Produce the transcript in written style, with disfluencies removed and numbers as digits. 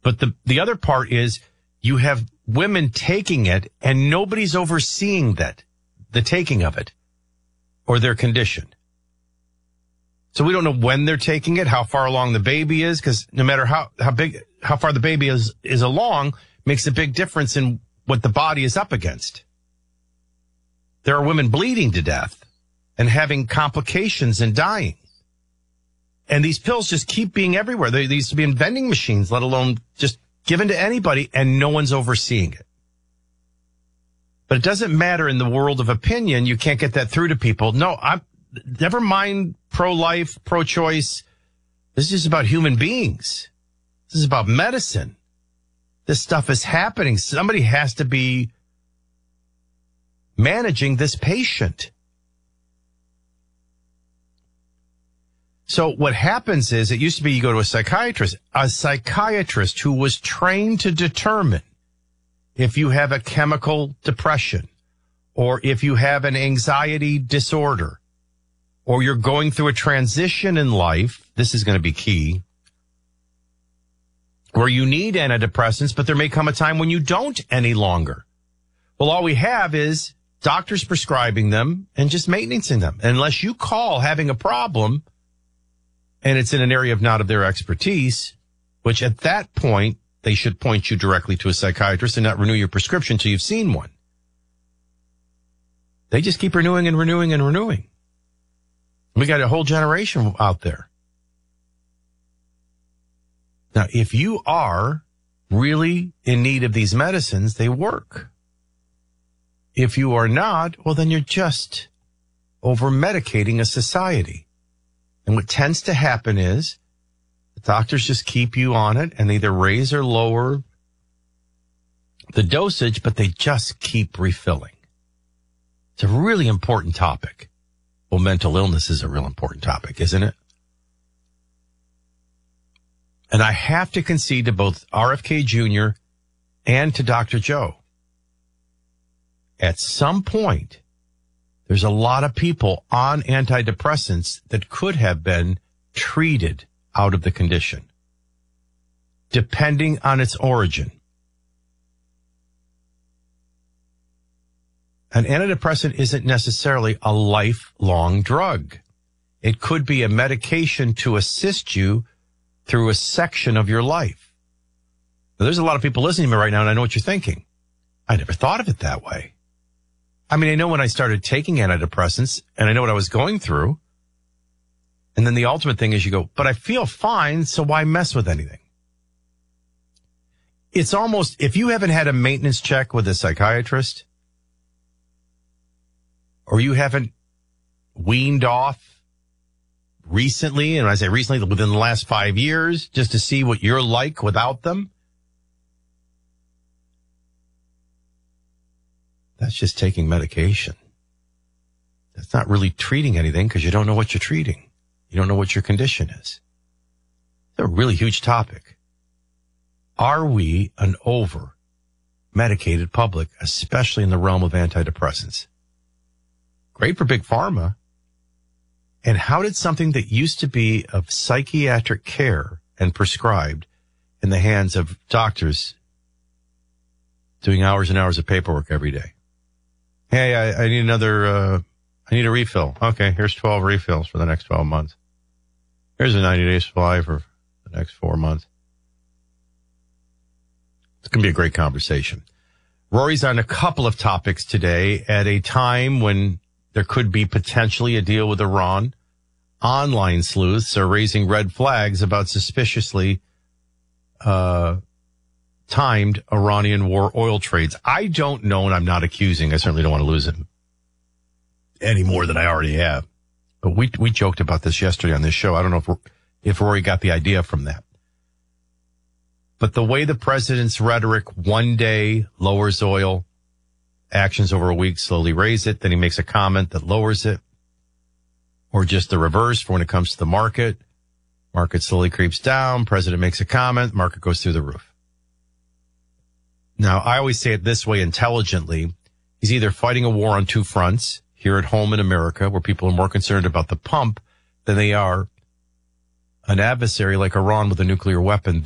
But the other part is you have women taking it and nobody's overseeing the taking of it or their condition. So we don't know when they're taking it, how far along the baby is, because no matter how far the baby is along makes a big difference in what the body is up against. There are women bleeding to death and having complications and dying. And these pills just keep being everywhere. They used to be in vending machines, let alone just given to anybody, and no one's overseeing it. But it doesn't matter in the world of opinion. You can't get that through to people. No, never mind pro-life, pro-choice. This is just about human beings. This is about medicine. This stuff is happening. Somebody has to be managing this patient. So what happens is, it used to be you go to a psychiatrist who was trained to determine if you have a chemical depression or if you have an anxiety disorder or you're going through a transition in life. This is going to be key, where you need antidepressants, but there may come a time when you don't any longer. Well, all we have is doctors prescribing them and just maintaining them. And unless you call having a problem and it's in an area not of their expertise, which at that point, they should point you directly to a psychiatrist and not renew your prescription until you've seen one. They just keep renewing and renewing and renewing. We got a whole generation out there. Now, if you are really in need of these medicines, they work. If you are not, well, then you're just over-medicating a society. And what tends to happen is the doctors just keep you on it and they either raise or lower the dosage, but they just keep refilling. It's a really important topic. Well, mental illness is a real important topic, isn't it? And I have to concede to both RFK Jr. and to Dr. Joe. At some point, there's a lot of people on antidepressants that could have been treated out of the condition, depending on its origin. An antidepressant isn't necessarily a lifelong drug. It could be a medication to assist you through a section of your life. Now, there's a lot of people listening to me right now, and I know what you're thinking. I never thought of it that way. I mean, I know when I started taking antidepressants, and I know what I was going through. And then the ultimate thing is you go, but I feel fine, so why mess with anything? It's almost, if you haven't had a maintenance check with a psychiatrist, or you haven't weaned off recently, and when I say recently, within the last 5 years, just to see what you're like without them, that's just taking medication. That's not really treating anything because you don't know what you're treating. You don't know what your condition is. It's a really huge topic. Are we an over-medicated public, especially in the realm of antidepressants? Great for big pharma. And how did something that used to be of psychiatric care and prescribed in the hands of doctors doing hours and hours of paperwork every day? Hey, I need I need a refill. Okay, here's 12 refills for the next 12 months. Here's a 90-day supply for the next 4 months. It's going to be a great conversation. Rory's on a couple of topics today at a time when there could be potentially a deal with Iran. Online sleuths are raising red flags about suspiciously timed Iranian war oil trades. I don't know, and I'm not accusing. I certainly don't want to lose him any more than I already have. But we joked about this yesterday on this show. I don't know if Rory got the idea from that. But the way the president's rhetoric, one day lowers oil, actions over a week slowly raise it, then he makes a comment that lowers it, or just the reverse for when it comes to the market. Market slowly creeps down, president makes a comment, market goes through the roof. Now, I always say it this way intelligently. He's either fighting a war on two fronts, here at home in America, where people are more concerned about the pump than they are an adversary like Iran with a nuclear weapon.